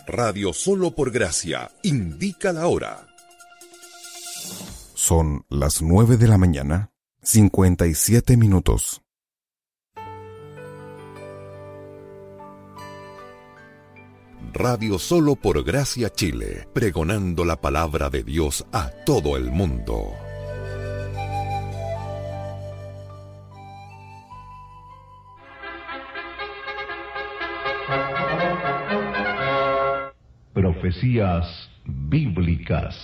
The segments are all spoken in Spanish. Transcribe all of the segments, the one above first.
Radio Solo por Gracia indica la hora. Son las 9 de la mañana, 57 minutos. Radio Solo por Gracia Chile, pregonando la palabra de Dios a todo el mundo. Profecías bíblicas.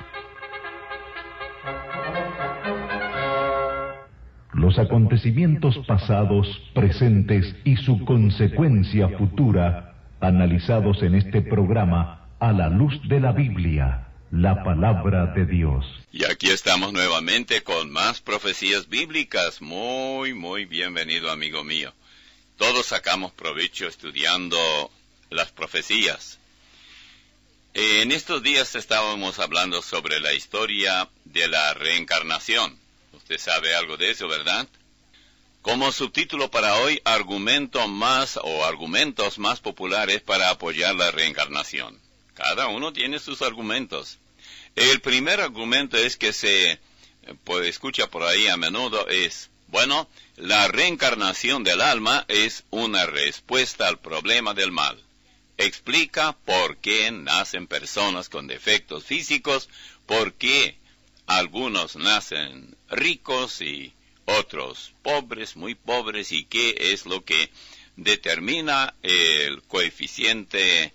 Los acontecimientos pasados, presentes y su consecuencia futura, analizados en este programa a la luz de la Biblia, la palabra de Dios. Y aquí estamos nuevamente con más profecías bíblicas. Muy bienvenido, amigo mío. Todos sacamos provecho estudiando las profecías. En estos días estábamos hablando sobre la historia de la reencarnación. Usted sabe algo de eso, ¿verdad? Como subtítulo para hoy, argumentos más populares para apoyar la reencarnación. Cada uno tiene sus argumentos. El primer argumento es que se escucha por ahí a menudo es, bueno, la reencarnación del alma es una respuesta al problema del mal. Explica por qué nacen personas con defectos físicos, por qué algunos nacen ricos y otros pobres, muy pobres, y qué es lo que determina el coeficiente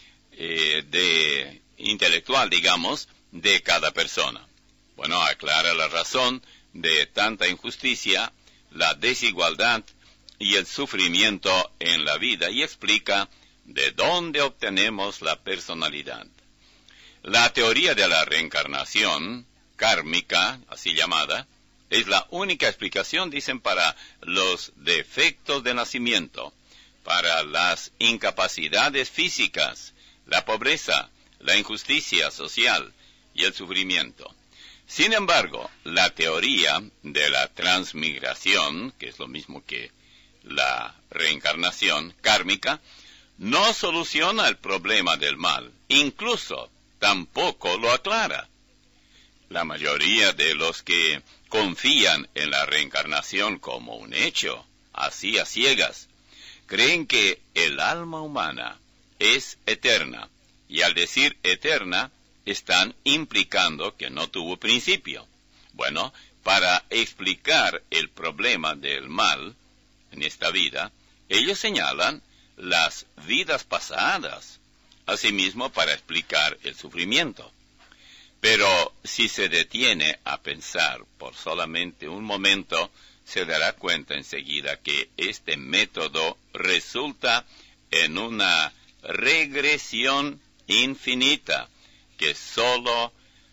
intelectual, digamos, de cada persona. Bueno, aclara la razón de tanta injusticia, la desigualdad y el sufrimiento en la vida y explica de dónde obtenemos la personalidad. La teoría de la reencarnación kármica, así llamada, es la única explicación, dicen, para los defectos de nacimiento, para las incapacidades físicas, la pobreza, la injusticia social y el sufrimiento. Sin embargo, la teoría de la transmigración, que es lo mismo que la reencarnación kármica, no soluciona el problema del mal, incluso tampoco lo aclara. La mayoría de los que confían en la reencarnación como un hecho, así a ciegas, creen que el alma humana es eterna, y al decir eterna, están implicando que no tuvo principio. Bueno, para explicar el problema del mal en esta vida, ellos señalan las vidas pasadas, asimismo para explicar el sufrimiento. Pero si se detiene a pensar por solamente un momento, se dará cuenta enseguida que este método resulta en una regresión infinita, que solo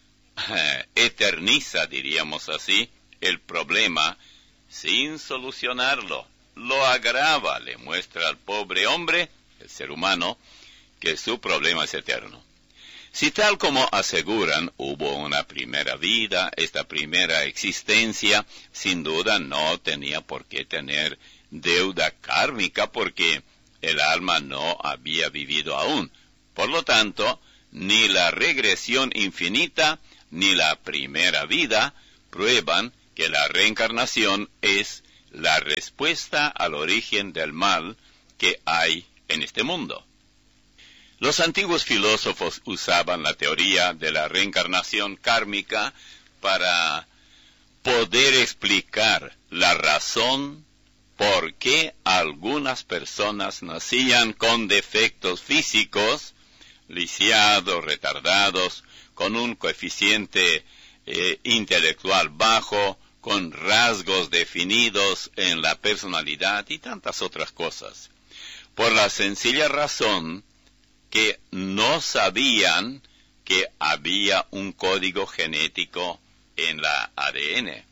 eterniza, diríamos así, el problema sin solucionarlo. Lo agrava, le muestra al pobre hombre, el ser humano, que su problema es eterno. Si tal como aseguran hubo una primera vida, esta primera existencia, sin duda no tenía por qué tener deuda kármica porque el alma no había vivido aún. Por lo tanto, ni la regresión infinita ni la primera vida prueban que la reencarnación es la respuesta al origen del mal que hay en este mundo. Los antiguos filósofos usaban la teoría de la reencarnación kármica para poder explicar la razón por qué algunas personas nacían con defectos físicos, lisiados, retardados, con un coeficiente intelectual bajo, con rasgos definidos en la personalidad y tantas otras cosas. Por la sencilla razón que no sabían que había un código genético en la ADN.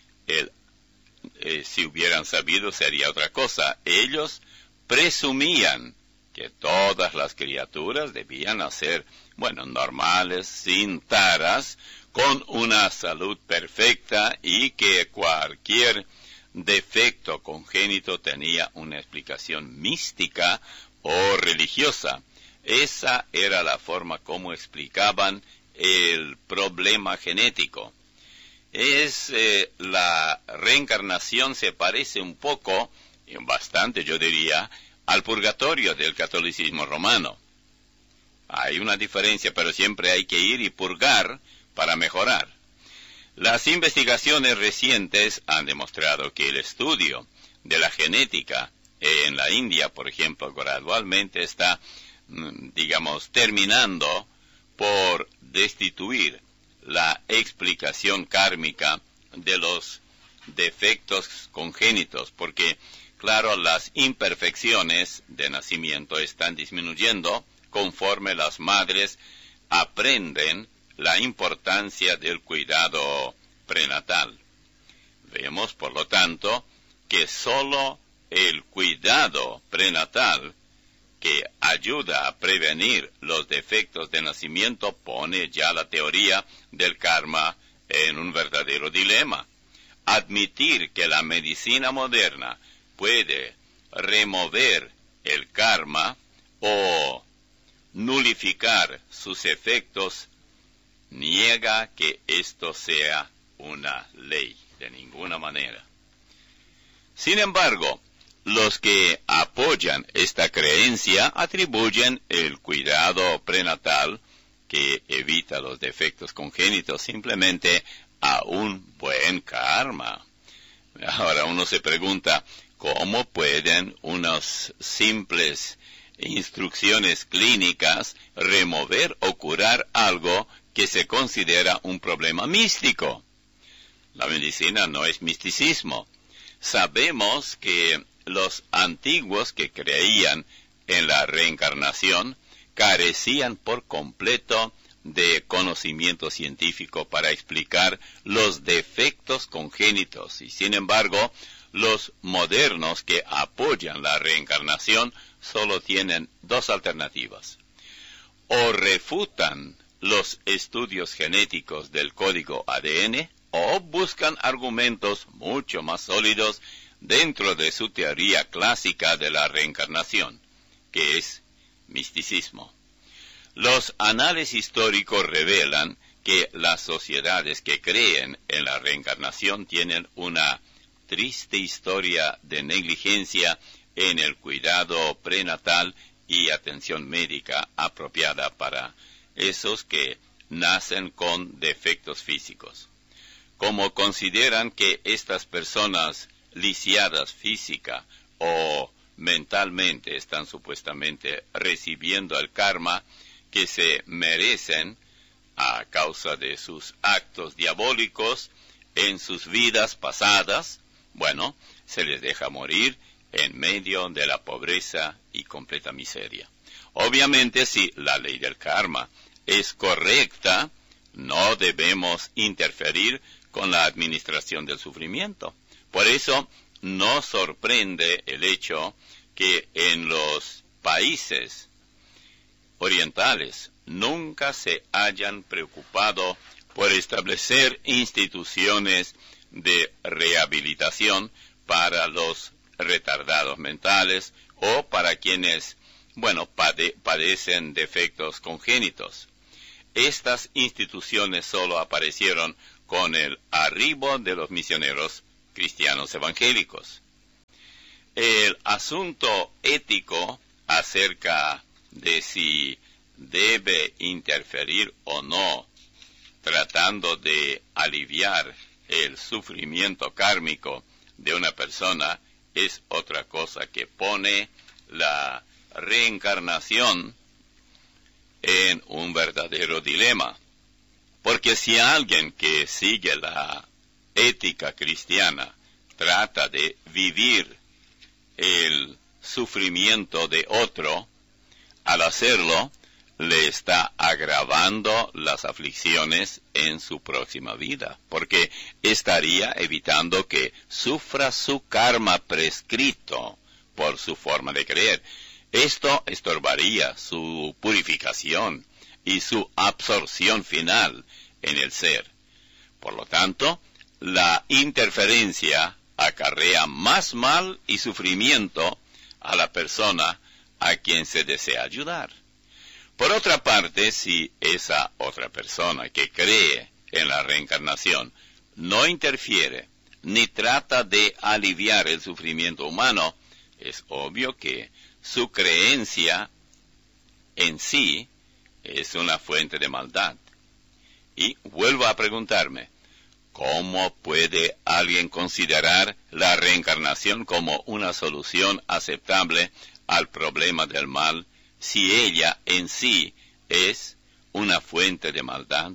Si hubieran sabido sería otra cosa. Ellos presumían que todas las criaturas debían nacer, normales, sin taras, con una salud perfecta y que cualquier defecto congénito tenía una explicación mística o religiosa. Esa era la forma como explicaban el problema genético. La reencarnación se parece un poco, bastante yo diría, al purgatorio del catolicismo romano. Hay una diferencia, pero siempre hay que ir y purgar para mejorar. Las investigaciones recientes han demostrado que el estudio de la genética en la India, por ejemplo, gradualmente está, terminando por destituir la explicación kármica de los defectos congénitos, porque, claro, las imperfecciones de nacimiento están disminuyendo conforme las madres aprenden la importancia del cuidado prenatal. Vemos, por lo tanto, que solo el cuidado prenatal que ayuda a prevenir los defectos de nacimiento pone ya la teoría del karma en un verdadero dilema. Admitir que la medicina moderna puede remover el karma o nulificar sus efectos niega que esto sea una ley de ninguna manera. Sin embargo, los que apoyan esta creencia atribuyen el cuidado prenatal que evita los defectos congénitos simplemente a un buen karma. Ahora uno se pregunta, ¿cómo pueden unas simples instrucciones clínicas remover o curar algo que se considera un problema místico? La medicina no es misticismo. Sabemos que los antiguos que creían en la reencarnación carecían por completo de conocimiento científico para explicar los defectos congénitos y, sin embargo, los modernos que apoyan la reencarnación solo tienen dos alternativas. O refutan los estudios genéticos del código ADN o buscan argumentos mucho más sólidos dentro de su teoría clásica de la reencarnación, que es misticismo. Los análisis históricos revelan que las sociedades que creen en la reencarnación tienen una triste historia de negligencia en el cuidado prenatal y atención médica apropiada para esos que nacen con defectos físicos. Como consideran que estas personas lisiadas física o mentalmente están supuestamente recibiendo el karma que se merecen a causa de sus actos diabólicos en sus vidas pasadas, bueno, se les deja morir en medio de la pobreza y completa miseria. Obviamente, si la ley del karma es correcta, no debemos interferir con la administración del sufrimiento. Por eso, no sorprende el hecho que en los países orientales nunca se hayan preocupado por establecer instituciones de rehabilitación para los retardados mentales o para quienes, padecen defectos congénitos. Estas instituciones solo aparecieron con el arribo de los misioneros cristianos evangélicos. El asunto ético acerca de si debe interferir o no, tratando de aliviar el sufrimiento kármico de una persona, es otra cosa que pone la reencarnación en un verdadero dilema. Porque si alguien que sigue la ética cristiana trata de vivir el sufrimiento de otro, al hacerlo, le está agravando las aflicciones en su próxima vida, porque estaría evitando que sufra su karma prescrito por su forma de creer. Esto estorbaría su purificación y su absorción final en el ser. Por lo tanto, la interferencia acarrea más mal y sufrimiento a la persona a quien se desea ayudar. Por otra parte, si esa otra persona que cree en la reencarnación no interfiere ni trata de aliviar el sufrimiento humano, es obvio que su creencia en sí es una fuente de maldad. Y vuelvo a preguntarme, ¿cómo puede alguien considerar la reencarnación como una solución aceptable al problema del mal si ella en sí es una fuente de maldad?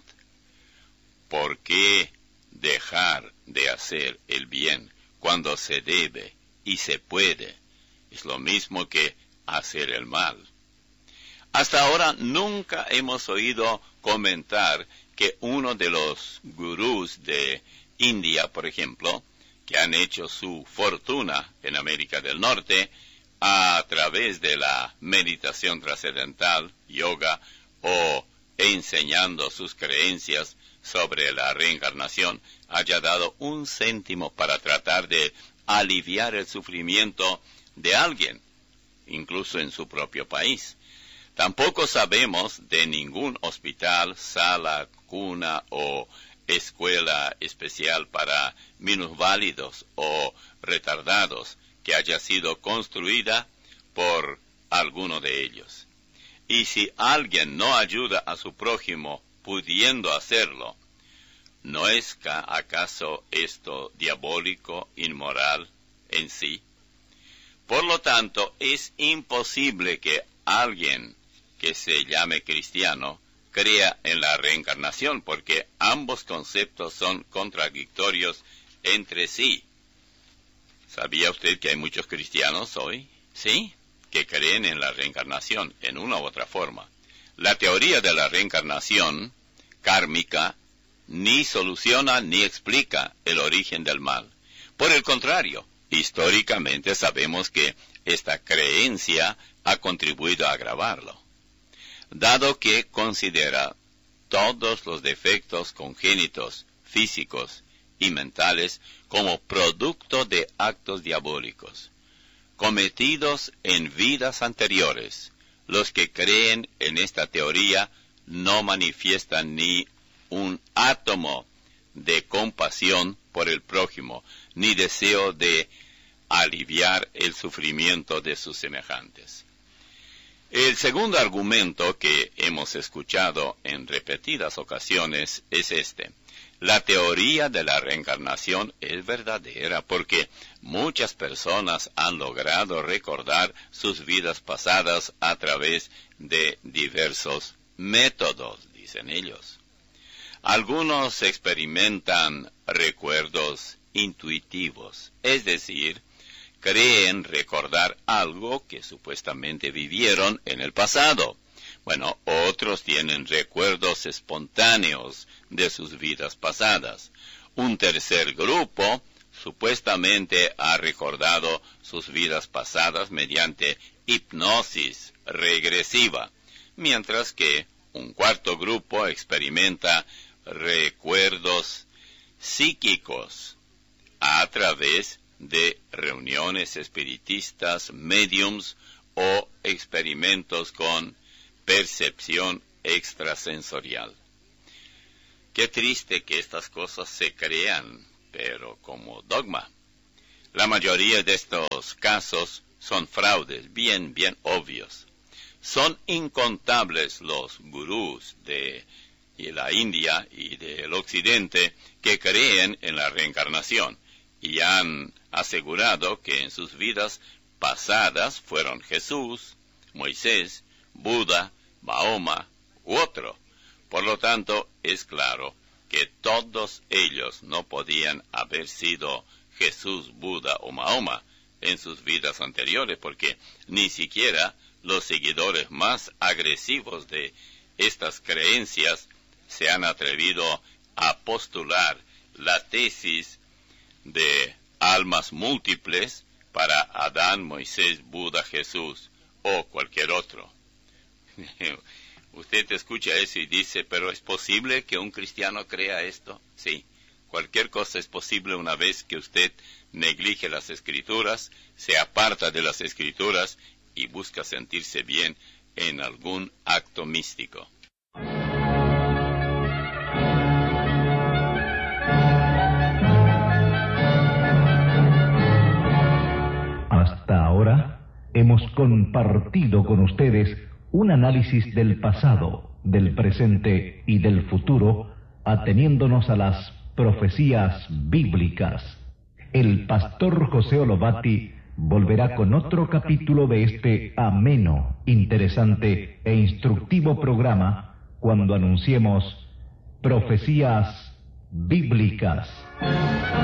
¿Por qué dejar de hacer el bien cuando se debe y se puede? Es lo mismo que hacer el mal. Hasta ahora nunca hemos oído comentar que uno de los gurús de India, por ejemplo, que han hecho su fortuna en América del Norte a través de la meditación trascendental, yoga, o enseñando sus creencias sobre la reencarnación, haya dado un céntimo para tratar de aliviar el sufrimiento de alguien, incluso en su propio país. Tampoco sabemos de ningún hospital, sala, cuna o escuela especial para minusválidos o retardados que haya sido construida por alguno de ellos. Y si alguien no ayuda a su prójimo pudiendo hacerlo, ¿no es acaso esto diabólico, inmoral en sí? Por lo tanto, es imposible que alguien que se llame cristiano crea en la reencarnación, porque ambos conceptos son contradictorios entre sí. ¿Sabía usted que hay muchos cristianos hoy? ¿Sí? Que creen en la reencarnación en una u otra forma. La teoría de la reencarnación kármica ni soluciona ni explica el origen del mal. Por el contrario, históricamente sabemos que esta creencia ha contribuido a agravarlo, dado que considera todos los defectos congénitos, físicos y mentales como producto de actos diabólicos, cometidos en vidas anteriores. Los que creen en esta teoría no manifiestan ni un átomo de compasión por el prójimo, ni deseo de aliviar el sufrimiento de sus semejantes. El segundo argumento que hemos escuchado en repetidas ocasiones es este: la teoría de la reencarnación es verdadera porque muchas personas han logrado recordar sus vidas pasadas a través de diversos métodos, dicen ellos. Algunos experimentan recuerdos intuitivos, es decir, creen recordar algo que supuestamente vivieron en el pasado. Bueno, otros tienen recuerdos espontáneos de sus vidas pasadas. Un tercer grupo supuestamente ha recordado sus vidas pasadas mediante hipnosis regresiva, mientras que un cuarto grupo experimenta recuerdos psíquicos a través de reuniones espiritistas, médiums o experimentos con percepción extrasensorial. Qué triste que estas cosas se crean, pero como dogma. La mayoría de estos casos son fraudes bien obvios. Son incontables los gurús de la India y del Occidente que creen en la reencarnación y han asegurado que en sus vidas pasadas fueron Jesús, Moisés, Buda, Mahoma u otro. Por lo tanto, es claro que todos ellos no podían haber sido Jesús, Buda o Mahoma en sus vidas anteriores, porque ni siquiera los seguidores más agresivos de estas creencias se han atrevido a postular la tesis de almas múltiples para Adán, Moisés, Buda, Jesús o cualquier otro. Usted escucha eso y dice, ¿pero es posible que un cristiano crea esto? Sí, cualquier cosa es posible una vez que usted neglige las Escrituras, se aparta de las Escrituras y busca sentirse bien en algún acto místico. Hasta ahora hemos compartido con ustedes un análisis del pasado, del presente y del futuro, ateniéndonos a las profecías bíblicas. El pastor José Olobati volverá con otro capítulo de este ameno, interesante e instructivo programa cuando anunciemos Profecías Bíblicas.